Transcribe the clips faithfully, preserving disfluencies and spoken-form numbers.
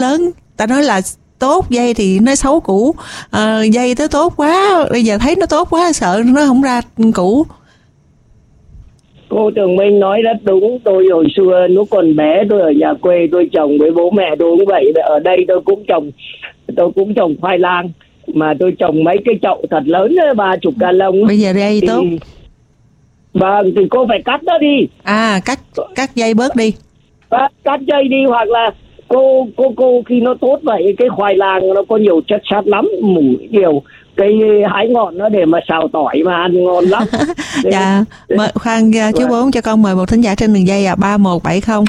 lớn, ta nói là tốt, dây thì nói xấu củ, à, dây tới tốt quá, bây giờ thấy nó tốt quá sợ nó không ra củ. Cô Tường Minh nói rất đúng. Tôi hồi xưa lúc còn bé, tôi ở nhà quê tôi trồng với bố mẹ tôi cũng vậy. Ở đây tôi cũng trồng, tôi cũng trồng khoai lang, mà tôi trồng mấy cái chậu thật lớn, ba chục ca lông. Bây giờ dây thì tốt. Vâng, thì cô phải cắt nó đi. À, cắt cắt dây bớt đi. Cắt, cắt dây đi, hoặc là cô cô cô khi nó tốt vậy, cái khoai lang nó có nhiều chất xát lắm, mủ nhiều, cái hái ngọn nó để mà xào tỏi mà ăn ngon lắm. Dạ, mời, khoan chú Bốn cho con mời một thính giả trên đường dây à, ba một bảy không.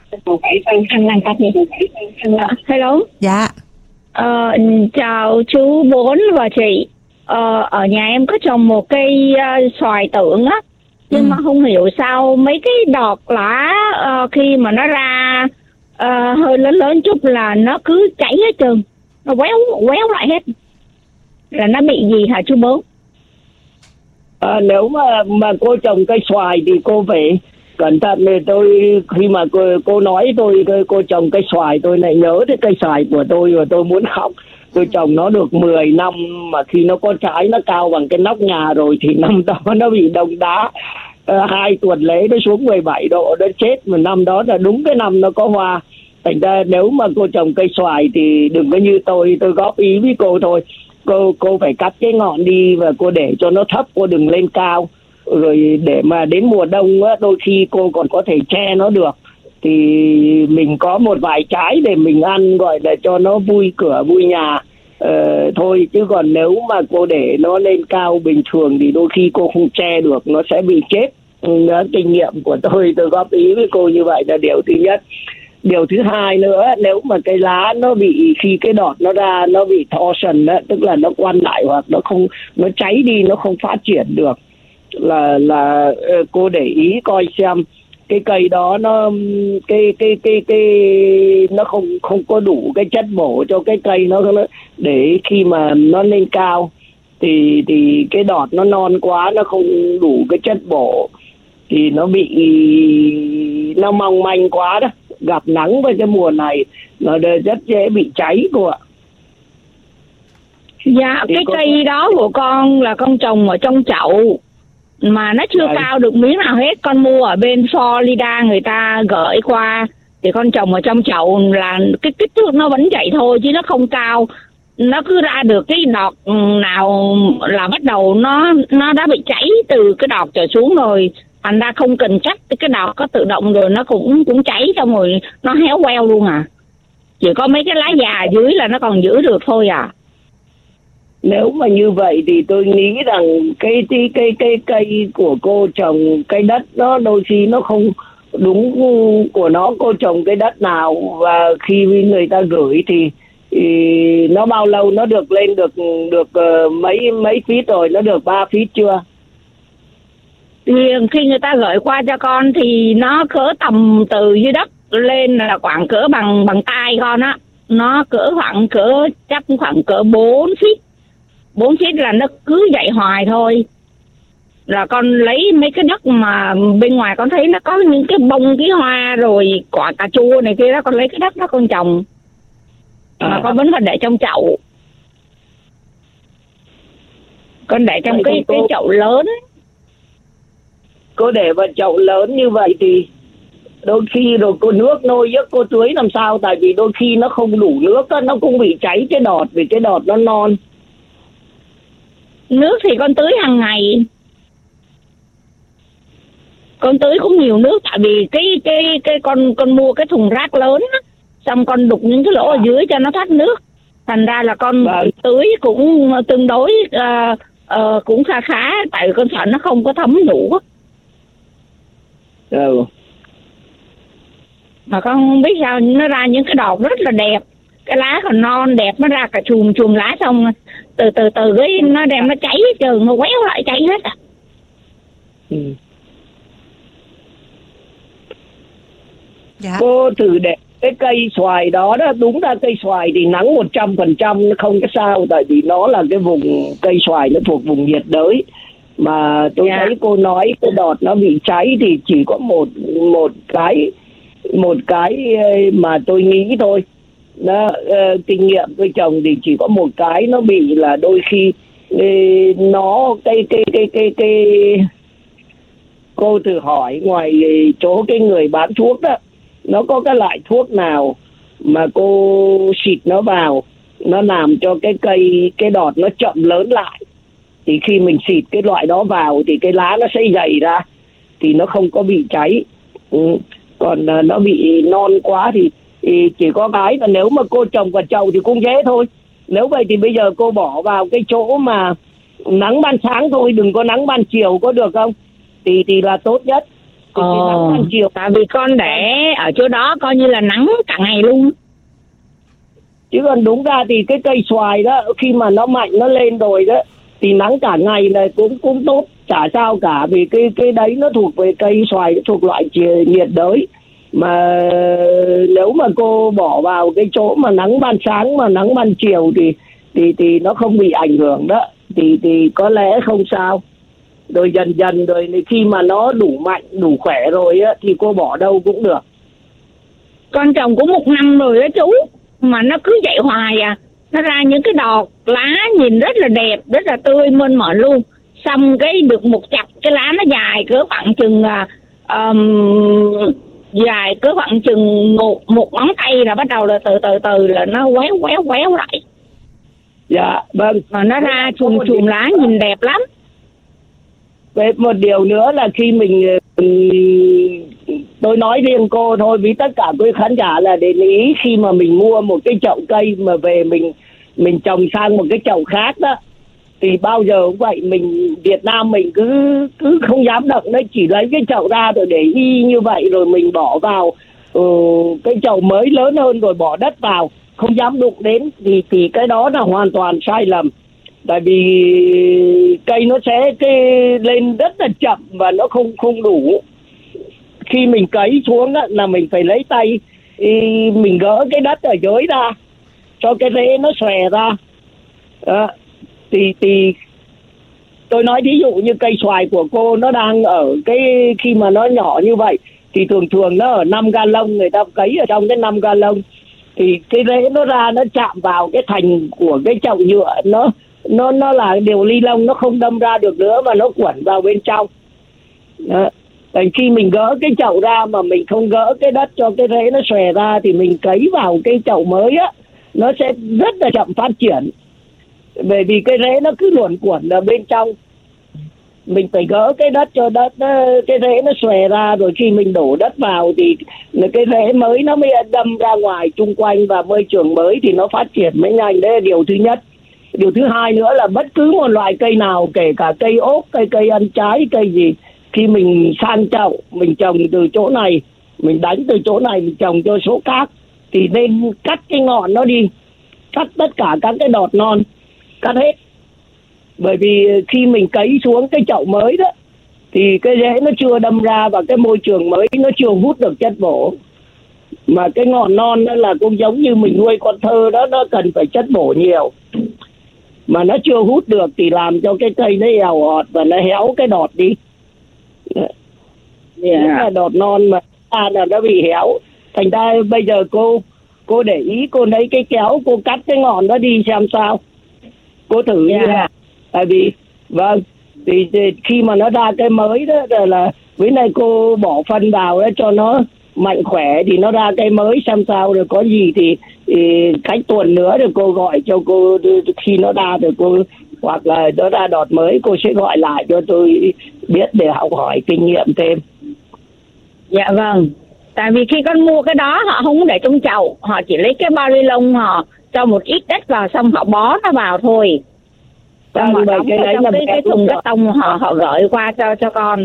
Hello. Dạ. Ờ, chào chú Bốn và chị. Ờ, ở nhà em có trồng một cây uh, xoài tượng á, nhưng ừ. mà không hiểu sao mấy cái đọt lá uh, khi mà nó ra uh, hơi lớn lớn chút là nó cứ cháy hết trơn, nó quéo quéo lại hết. Là nó bị gì hả chú Bốn? À, nếu mà mà cô trồng cây xoài thì cô phải cẩn thận. Thì tôi khi mà cô, cô nói tôi cô trồng cây xoài, tôi lại nhớ tới cây xoài của tôi và tôi muốn khóc. Tôi trồng nó được mười năm mà khi nó có trái nó cao bằng cái nóc nhà rồi thì năm đó nó bị đông đá. À, hai tuần lễ nó xuống mười bảy độ nó chết, mà năm đó là đúng cái năm nó có hoa. Thành ra nếu mà cô trồng cây xoài thì đừng có như tôi, tôi góp ý với cô thôi. Cô cô phải cắt cái ngọn đi và cô để cho nó thấp, cô đừng lên cao. Rồi để mà đến mùa đông á, đôi khi cô còn có thể che nó được. Thì mình có một vài trái để mình ăn, gọi là cho nó vui cửa vui nhà ờ, thôi. Chứ còn nếu mà cô để nó lên cao bình thường thì đôi khi cô không che được, nó sẽ bị chết. Đó, kinh nghiệm của tôi, tôi góp ý với cô như vậy là điều thứ nhất. Điều thứ hai nữa, nếu mà cái lá nó bị, khi cái đọt nó ra nó bị torsion á, tức là nó quăn lại hoặc nó không, nó cháy đi, nó không phát triển được, là là cô để ý coi xem cái cây đó nó cái cái cái cái nó không không có đủ cái chất bổ cho cái cây nó, để khi mà nó lên cao thì thì cái đọt nó non quá, nó không đủ cái chất bổ thì nó bị, nó mong manh quá đó. Gặp nắng với cái mùa này nó rất dễ bị cháy cô ạ. Dạ, thì cái con... cây đó của con là con trồng ở trong chậu mà nó chưa Đấy. cao được miếng nào hết. Con mua ở bên Florida người ta gửi qua, thì con trồng ở trong chậu là cái kích thước nó vẫn vậy thôi chứ nó không cao. Nó cứ ra được cái đọt nào là bắt đầu nó nó đã bị cháy từ cái đọt trở xuống rồi. Thành ra không cần chắc cái đọt có tự động rồi nó cũng cũng cháy, xong rồi nó héo queo luôn à. Chỉ có mấy cái lá già dưới là nó còn giữ được thôi à. Nếu mà như vậy thì tôi nghĩ rằng cái cái cái cái cây của cô trồng, cái đất nó đôi khi nó không đúng của nó. Cô trồng cái đất nào và khi người ta gửi thì, thì nó bao lâu nó được lên được được uh, mấy mấy feet rồi, nó được ba feet chưa? Thì khi người ta gửi qua cho con thì nó cỡ tầm từ dưới đất lên là khoảng cỡ bằng bằng tay con á, nó cỡ khoảng cỡ chắc khoảng cỡ bốn feet. Bốn feet là nó cứ vậy hoài thôi. Là con lấy mấy cái đất mà bên ngoài con thấy nó có những cái bông cái hoa rồi quả cà chua này kia đó, con lấy cái đất đó con trồng. Mà à. con vẫn còn để trong chậu. Con để trong cái, cái chậu lớn. Cô để vào chậu lớn như vậy thì đôi khi rồi cô nước nôi giấc cô tưới làm sao, tại vì đôi khi nó không đủ nước đó, nó cũng bị cháy cái đọt vì cái đọt nó non. Nước thì con tưới hàng ngày. Con tưới cũng nhiều nước, tại vì cái cái cái con con mua cái thùng rác lớn á, xong con đục những cái lỗ ở dưới cho nó thoát nước. Thành ra là con vâng. tưới cũng tương đối uh, uh, cũng khá khá, tại vì con sợ nó không có thấm đủ. Ừ. Mà con không biết sao nó ra những cái đọt rất là đẹp, cái lá còn non đẹp, nó ra cả chùm chùm lá, xong từ từ từ cái nó đem nó cháy hết trơn, nó quéo lại cháy hết à. Ừ. Dạ. Cô thử để cái cây xoài đó đó, đúng ra cây xoài thì nắng một trăm phần trăm nó không có sao, tại vì nó là cái vùng cây xoài nó thuộc vùng nhiệt đới. Mà tôi yeah. thấy cô nói cái đọt nó bị cháy thì chỉ có một một cái một cái mà tôi nghĩ thôi, Đó, uh, kinh nghiệm tôi trồng thì chỉ có một cái nó bị là đôi khi uh, nó cái cái cái cái cái cô thử hỏi ngoài chỗ cái người bán thuốc đó, nó có cái loại thuốc nào mà cô xịt nó vào nó làm cho cái cây cái đọt nó chậm lớn lại, thì khi mình xịt cái loại đó vào thì cái lá nó sẽ dày ra thì nó không có bị cháy. Ừ. Còn uh, nó bị non quá thì, thì chỉ có cái là nếu mà cô trồng vào chậu thì cũng dễ thôi. Nếu vậy thì bây giờ cô bỏ vào cái chỗ mà nắng ban sáng thôi, đừng có nắng ban chiều, có được không? Thì thì là tốt nhất. Thì ờ, nắng ban chiều. Tại vì con để ở chỗ đó coi như là nắng cả ngày luôn. Chứ còn đúng ra thì cái cây xoài đó khi mà nó mạnh nó lên rồi đó thì nắng cả ngày này cũng cũng tốt, chả sao cả, vì cái cái đấy nó thuộc về cây xoài, thuộc loại nhiệt đới. Mà nếu mà cô bỏ vào cái chỗ mà nắng ban sáng mà nắng ban chiều thì thì thì nó không bị ảnh hưởng đó, thì thì có lẽ không sao. Rồi dần dần rồi khi mà nó đủ mạnh đủ khỏe rồi á thì cô bỏ đâu cũng được. Con trồng cũng một năm rồi đó chú, mà nó cứ vậy hoài à, nó ra những cái đọt lá nhìn rất là đẹp, rất là tươi mơn mởn luôn. Xong cái được một chặt cái lá nó dài cỡ khoảng chừng um, dài cỡ khoảng chừng một một ngón tay là bắt đầu là từ từ từ là nó quéo quéo quéo lại. Dạ vâng. Mà nó ra chùm chùm lá nhìn đẹp lắm. Về một điều nữa là khi mình, tôi nói riêng cô thôi, với tất cả quý khán giả là để ý khi mà mình mua một cái chậu cây mà về mình mình trồng sang một cái chậu khác đó, thì bao giờ cũng vậy, mình Việt Nam mình cứ cứ không dám động đấy, chỉ lấy cái chậu ra rồi để y như vậy rồi mình bỏ vào uh, cái chậu mới lớn hơn rồi bỏ đất vào, không dám đụng đến, thì thì cái đó là hoàn toàn sai lầm. Tại vì cây nó sẽ cái lên rất là chậm và nó không không đủ. Khi mình cấy xuống á, là mình phải lấy tay mình gỡ cái đất ở dưới ra cho cái rễ nó xòe ra. Đó. Thì thì tôi nói ví dụ như cây xoài của cô nó đang ở cái khi mà nó nhỏ như vậy thì thường thường nó ở năm ga lông, người ta cấy ở trong cái năm ga lông thì cái rễ nó ra nó chạm vào cái thành của cái chậu nhựa, nó nó nó là điều ly lông, nó không đâm ra được nữa mà nó quẩn vào bên trong. Đó. Tại khi mình gỡ cái chậu ra mà mình không gỡ cái đất cho cái rễ nó xòe ra thì mình cấy vào cái chậu mới á, nó sẽ rất là chậm phát triển. Bởi vì cái rễ nó cứ luẩn quẩn ở bên trong. Mình phải gỡ cái đất cho đất cái rễ nó xòe ra, rồi khi mình đổ đất vào thì cái rễ mới nó mới đâm ra ngoài chung quanh và môi trường mới thì nó phát triển mới nhanh. Đấy là điều thứ nhất. Điều thứ hai nữa là bất cứ một loại cây nào, kể cả cây ốt, cây cây ăn trái, cây gì, khi mình sang chậu, mình trồng từ chỗ này, mình đánh từ chỗ này, mình trồng cho số khác, thì nên cắt cái ngọn nó đi, cắt tất cả các cái đọt non, cắt hết. Bởi vì khi mình cấy xuống cái chậu mới đó, thì cái rễ nó chưa đâm ra và cái môi trường mới nó chưa hút được chất bổ. Mà cái ngọn non đó là cũng giống như mình nuôi con thơ đó, nó cần phải chất bổ nhiều. Mà nó chưa hút được thì làm cho cái cây nó èo ọt và nó héo cái đọt đi. Yeah. Là đọt non mà à, là nó bị héo. Thành ra bây giờ cô cô để ý, cô lấy cái kéo, cô cắt cái ngọn đó đi xem sao. Cô thử yeah. như là tại vì vâng thì, thì khi mà nó ra cái mới đó là, là với này cô bỏ phân vào đó cho nó mạnh khỏe thì nó ra cây mới xem sao, rồi có gì thì, thì cách tuần nữa rồi cô gọi cho cô, khi nó ra rồi cô, hoặc là nó ra đọt mới cô sẽ gọi lại cho tôi biết để học hỏi kinh nghiệm thêm. Dạ vâng. Tại vì khi con mua cái đó họ không để trong chậu, họ chỉ lấy cái bao ni lông, họ cho một ít đất vào xong họ bó nó vào thôi. Xong họ đóng cái, đấy trong cái, cái thùng cắt tông họ họ gửi qua cho cho con.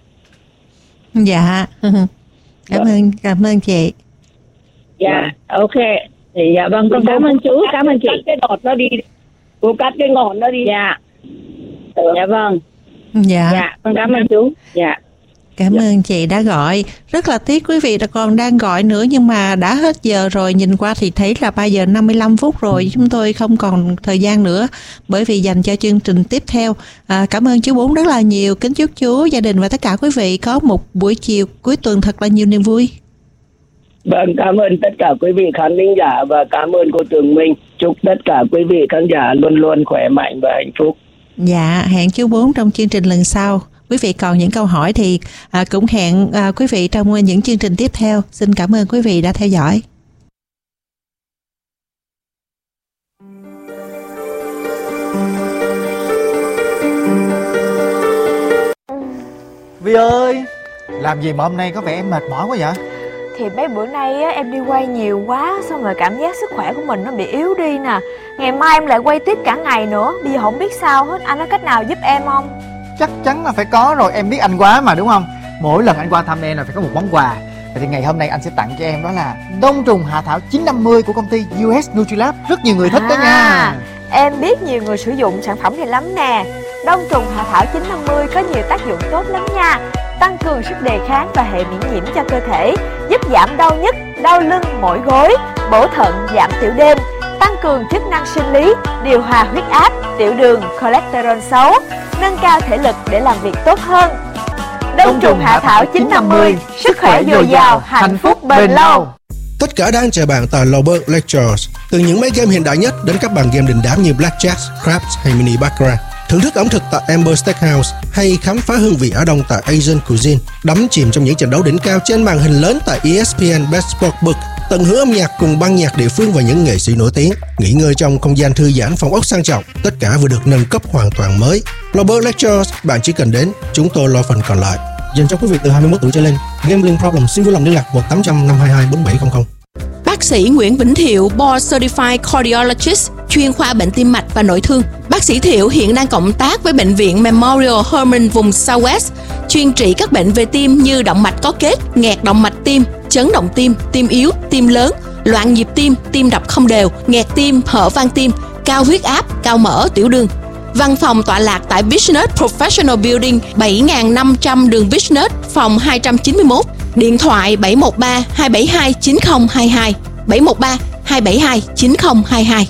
Dạ. Cảm ơn cảm ơn chị. Dạ, ok. Thì dạ vâng, con cảm ơn chú, cảm ơn chị. Cắt cái đọt nó đi. Cô cắt cái ngọn nó đi. Dạ. Dạ vâng. Dạ. Dạ, con cảm ơn chú. Dạ. Cảm dạ. ơn chị đã gọi. Rất là tiếc quý vị đã còn đang gọi nữa, nhưng mà đã hết giờ rồi. Nhìn qua thì thấy là ba giờ năm mươi lăm phút rồi. Chúng tôi không còn thời gian nữa, bởi vì dành cho chương trình tiếp theo. À, cảm ơn chú Bốn rất là nhiều. Kính chúc chú, gia đình và tất cả quý vị có một buổi chiều cuối tuần thật là nhiều niềm vui. Vâng, cảm ơn tất cả quý vị khán thính giả và cảm ơn cô Tường Minh. Chúc tất cả quý vị khán giả luôn luôn khỏe mạnh và hạnh phúc. Dạ, hẹn chú Bốn trong chương trình lần sau. Quý vị còn những câu hỏi thì à, cũng hẹn à, quý vị trong những chương trình tiếp theo. Xin cảm ơn quý vị đã theo dõi. Vi ơi, làm gì mà hôm nay có vẻ em mệt mỏi quá vậy? Thì mấy bữa nay á, em đi quay nhiều quá, xong rồi cảm giác sức khỏe của mình nó bị yếu đi nè. Ngày mai em lại quay tiếp cả ngày nữa, bây giờ không biết sao hết. Anh có cách nào giúp em không? Chắc chắn là phải có rồi, em biết anh quá mà đúng không? Mỗi lần anh qua thăm em là phải có một món quà. Vậy thì ngày hôm nay anh sẽ tặng cho em đó là đông trùng hạ thảo chín năm mươi của công ty u ét Nutrilab. Rất nhiều người thích à, đó nha. Em biết nhiều người sử dụng sản phẩm này lắm nè. Đông trùng hạ thảo chín năm mươi có nhiều tác dụng tốt lắm nha. Tăng cường sức đề kháng và hệ miễn nhiễm cho cơ thể, giúp giảm đau nhức, đau lưng, mỏi gối, bổ thận, giảm tiểu đêm, tăng cường chức năng sinh lý, điều hòa huyết áp, tiểu đường, cholesterol xấu, nâng cao thể lực để làm việc tốt hơn. Đông trùng hạ thảo chín năm mươi, sức khỏe dồi dào, hạnh phúc bền lâu. Tất cả đang chờ bạn tại Lowberg Lectures. Từ những máy game hiện đại nhất đến các bàn game đình đám như Blackjack, Craps hay Mini Baccarat. Thưởng thức ẩm thực tại Amber Steakhouse hay khám phá hương vị Á Đông tại Asian Cuisine. Đắm chìm trong những trận đấu đỉnh cao trên màn hình lớn tại e ét pê en Best Sportsbook. Tận hưởng âm nhạc cùng ban nhạc địa phương và những nghệ sĩ nổi tiếng. Nghỉ ngơi trong không gian thư giãn, phòng ốc sang trọng. Tất cả vừa được nâng cấp hoàn toàn mới. Lowberg Lectures, bạn chỉ cần đến, chúng tôi lo phần còn lại. Dành cho quý vị từ hai mươi mốt tuổi trở lên. Gambling problem xin vui lòng liên lạc một tám trăm năm hai hai bốn bảy không không. Bác sĩ Nguyễn Vĩnh Thiệu, Board Certified Cardiologist, chuyên khoa bệnh tim mạch và nội thương. Bác sĩ Thiệu hiện đang cộng tác với Bệnh viện Memorial Hermann vùng Southwest, chuyên trị các bệnh về tim như động mạch có kết, nghẹt động mạch tim, chấn động tim, tim yếu, tim lớn, loạn nhịp tim, tim đập không đều, nghẹt tim, hở van tim, cao huyết áp, cao mỡ, tiểu đường. Văn phòng tọa lạc tại Business Professional Building, bảy nghìn năm trăm đường Business, phòng hai trăm chín mươi mốt. Điện thoại bảy một ba hai bảy hai chín không hai hai, bảy một ba hai bảy hai chín không hai hai.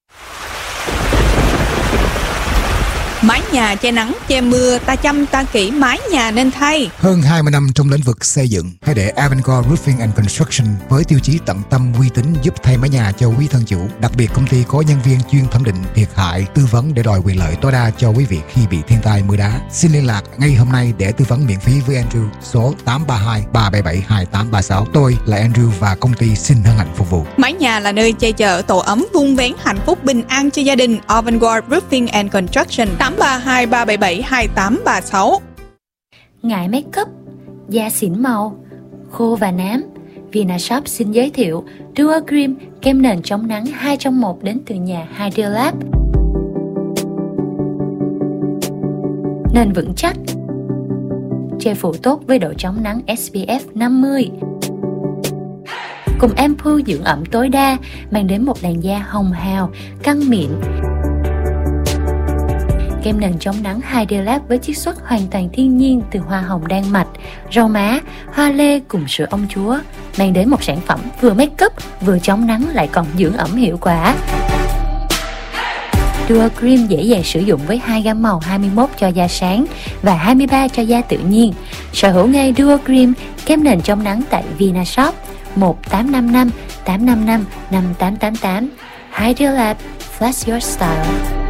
Mái nhà che nắng, che mưa, ta chăm ta kỹ mái nhà nên thay. Hơn hai mươi năm trong lĩnh vực xây dựng, hãy để Avangard Roofing and Construction với tiêu chí tận tâm uy tín giúp thay mái nhà cho quý thân chủ. Đặc biệt công ty có nhân viên chuyên thẩm định thiệt hại, tư vấn để đòi quyền lợi tối đa cho quý vị khi bị thiên tai mưa đá. Xin liên lạc ngay hôm nay để tư vấn miễn phí với Andrew số tám ba hai ba bảy bảy hai tám ba sáu. Tôi là Andrew và công ty xin hân hạnh phục vụ. Mái nhà là nơi che chở tổ ấm vun vén hạnh phúc bình an cho gia đình. Avangard Roofing and Construction tám ba hai ba bảy bảy hai tám ba sáu. Ngại make up, da xỉn màu, khô và nám, Vinashop xin giới thiệu Duo Cream, kem nền chống nắng hai trong một đến từ nhà Hydrolab. Nền vững chắc, che phủ tốt với độ chống nắng ét pê ép năm mươi. Cùng ampoule dưỡng ẩm tối đa, mang đến một làn da hồng hào, căng mịn. Kem nền chống nắng Hydrolab với chiết xuất hoàn toàn thiên nhiên từ hoa hồng đan mạch, rau má, hoa lê cùng sữa ông chúa, mang đến một sản phẩm vừa make up, vừa chống nắng lại còn dưỡng ẩm hiệu quả. Duo Cream dễ dàng sử dụng với hai gam màu hai mươi mốt cho da sáng và hai mươi ba cho da tự nhiên. Sở hữu ngay Duo Cream, kem nền chống nắng tại Vinashop một tám năm năm tám năm năm năm tám tám tám. Hydrolab, flash your style.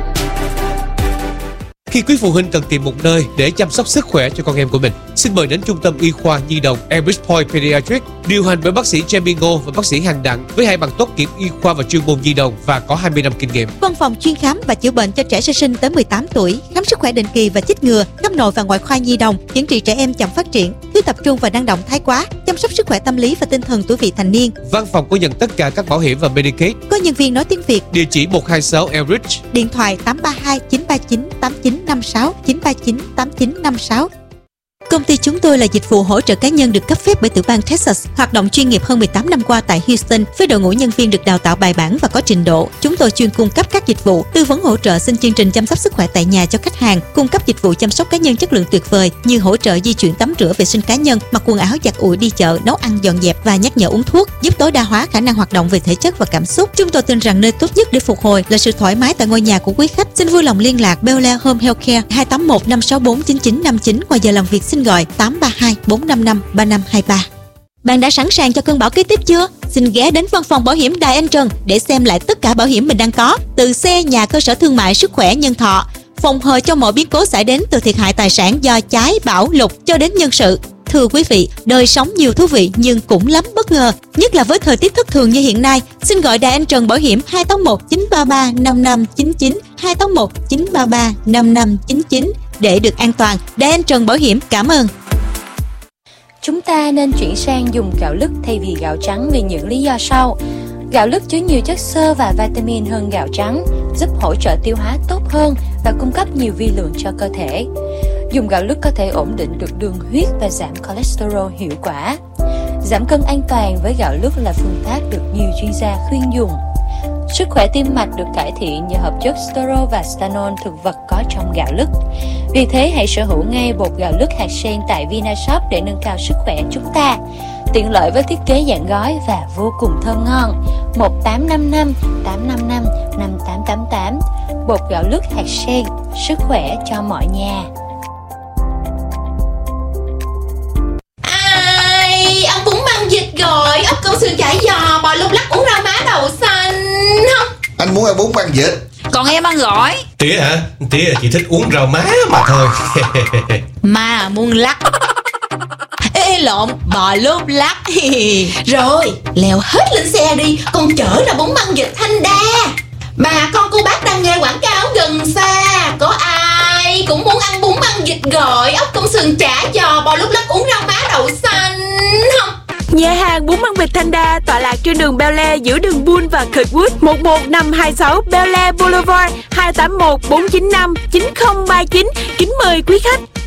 Khi quý phụ huynh cần tìm một nơi để chăm sóc sức khỏe cho con em của mình, xin mời đến Trung tâm Y khoa Nhi đồng Enbridge Point Pediatrics, điều hành bởi bác sĩ Jamie Ngô và bác sĩ Hằng Đặng với hai bằng tốt nghiệp y khoa và chuyên môn nhi đồng và có hai mươi năm kinh nghiệm. Văn phòng chuyên khám và chữa bệnh cho trẻ sơ sinh tới mười tám tuổi, khám sức khỏe định kỳ và chích ngừa, khám nội và ngoại khoa nhi đồng, chẩn trị trẻ em chậm phát triển, thiếu tập trung và năng động thái quá, chăm sóc sức khỏe tâm lý và tinh thần tuổi vị thành niên. Văn phòng có nhận tất cả các bảo hiểm và Medicaid. Có nhân viên nói tiếng Việt. Địa chỉ một hai sáu Enbridge. Điện thoại tám ba hai chín ba chín tám chín năm sáu, chín ba chín tám chín năm sáu. Công ty chúng tôi là dịch vụ hỗ trợ cá nhân được cấp phép bởi tiểu bang Texas, hoạt động chuyên nghiệp hơn mười tám năm qua tại Houston với đội ngũ nhân viên được đào tạo bài bản và có trình độ. Chúng tôi chuyên cung cấp các dịch vụ tư vấn hỗ trợ xin chương trình chăm sóc sức khỏe tại nhà cho khách hàng, cung cấp dịch vụ chăm sóc cá nhân chất lượng tuyệt vời như hỗ trợ di chuyển tắm rửa vệ sinh cá nhân, mặc quần áo giặt ủi đi chợ, nấu ăn dọn dẹp và nhắc nhở uống thuốc, giúp tối đa hóa khả năng hoạt động về thể chất và cảm xúc. Chúng tôi tin rằng nơi tốt nhất để phục hồi là sự thoải mái tại ngôi nhà của quý khách. Xin vui lòng liên lạc Bel Air Home Healthcare hai tám một năm sáu bốn chín chín năm chín, ngoài giờ làm việc xin gọi tám ba hai bốn năm năm ba năm hai ba. Bạn đã sẵn sàng cho cơn bão kế tiếp chưa? Xin ghé đến văn phòng bảo hiểm Đài Anh Trần để xem lại tất cả bảo hiểm mình đang có, từ xe, nhà, cơ sở thương mại, sức khỏe, nhân thọ, phòng hờ cho mọi biến cố xảy đến từ thiệt hại tài sản do cháy, bão, lụt cho đến nhân sự. Thưa quý vị, đời sống nhiều thú vị nhưng cũng lắm bất ngờ, nhất là với thời tiết thất thường như hiện nay. Xin gọi Đài Anh Trần Bảo hiểm hai tám một chín ba ba năm năm chín chín, hai tám một chín ba ba năm năm chín chín để được an toàn. Đài Anh Trần Bảo hiểm cảm ơn. Chúng ta nên chuyển sang dùng gạo lứt thay vì gạo trắng vì những lý do sau. Gạo lứt chứa nhiều chất xơ và vitamin hơn gạo trắng, giúp hỗ trợ tiêu hóa tốt hơn và cung cấp nhiều vi lượng cho cơ thể. Dùng gạo lứt có thể ổn định được đường huyết và giảm cholesterol hiệu quả. Giảm cân an toàn với gạo lứt là phương pháp được nhiều chuyên gia khuyên dùng. Sức khỏe tim mạch được cải thiện nhờ hợp chất sterol và stanol thực vật có trong gạo lứt. Vì thế hãy sở hữu ngay bột gạo lứt hạt sen tại Vinashop để nâng cao sức khỏe chúng ta. Tiện lợi với thiết kế dạng gói và vô cùng thơm ngon. Một tám năm năm tám năm năm năm tám tám tám. Bột gạo lứt hạt sen, sức khỏe cho mọi nhà. Ai, ăn bún măng vịt gỏi, ốc câu sườn chả giò, bò lúc lắc, uống rau má đậu xanh không? Anh muốn ăn bún măng vịt. Còn em ăn gỏi. Tía hả? Tía chỉ thích uống rau má mà thôi. Mà muốn lắc. Ê lộn, bò lốp lắc. Rồi, leo hết lên xe đi, con chở ra bún măng vịt Thanh Đa. Bà con cô bác đang nghe quảng cáo gần xa, có ai cũng muốn ăn bún măng vịt gỏi, ốc công sườn chả giò, bò lúc lắc, uống rau má đậu xanh không? Nhà hàng bún măng vịt Thanh Đa tọa lạc trên đường Bel Air giữa đường Bull và Kirkwood, một một năm hai sáu Bel Air Boulevard, hai tám một bốn chín năm chín không ba chín. Kính mời quý khách.